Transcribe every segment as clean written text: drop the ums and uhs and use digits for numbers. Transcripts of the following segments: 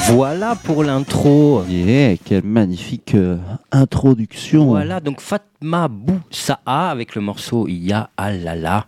Voilà pour l'intro. Yeah, quelle magnifique introduction. Voilà, donc Fatma Bousaa avec le morceau Ya Alala.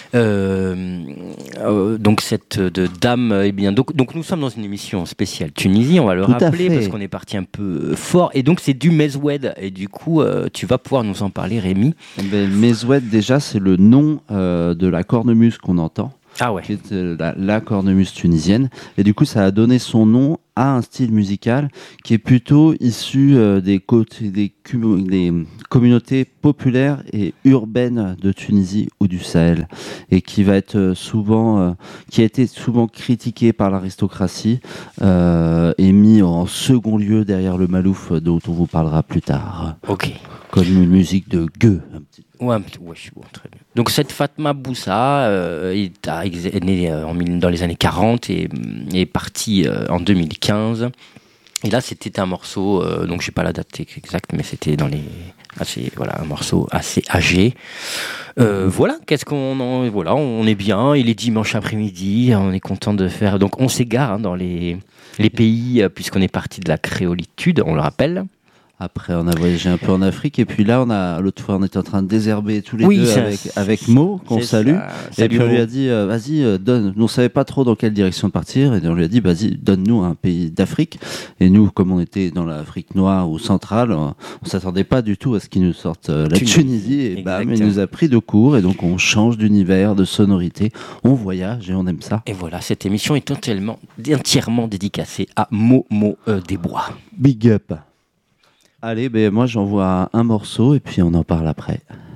Donc cette dame, eh bien, donc nous sommes dans une émission spéciale Tunisie, on va le rappeler parce qu'on est parti un peu fort. Et donc c'est du Mezoued. Et du coup, tu vas pouvoir nous en parler, Rémi. Mezoued, déjà, c'est le nom de la cornemuse qu'on entend. Ah ouais. Qui est la cornemuse tunisienne. Et du coup, ça a donné son nom à un style musical qui est plutôt issu des communautés populaires et urbaines de Tunisie ou du Sahel, et qui va être qui a été souvent critiqué par l'aristocratie et mis en second lieu derrière le malouf dont on vous parlera plus tard. Ok. Comme une musique de gueux. Ouais, je suis bon, très bien. Donc cette Fatma Bousaa est née dans les années 40 et est partie en 2015. Et là, c'était un morceau, donc je sais pas la date exacte, mais c'était un morceau assez âgé. Voilà, on est bien, il est dimanche après-midi, on est content de faire. Donc on s'égare dans les pays, puisqu'on est parti de la créolitude, on le rappelle. Après, on a voyagé un peu en Afrique, et puis là, l'autre fois, on était en train de désherber tous les deux avec Mo, qu'on salue. Et puis on lui a dit, vas-y, donne. Nous, on savait pas trop dans quelle direction partir, et on lui a dit, vas-y, donne-nous un pays d'Afrique. Et nous, comme on était dans l'Afrique noire ou centrale, on s'attendait pas du tout à ce qu'il nous sorte la Tunisie. Et bam, il nous a pris de court, et donc on change d'univers, de sonorité, on voyage et on aime ça. Et voilà, cette émission est entièrement dédicacée à Momo Desbois. Big up. Allez, moi j'envoie un morceau et puis on en parle après.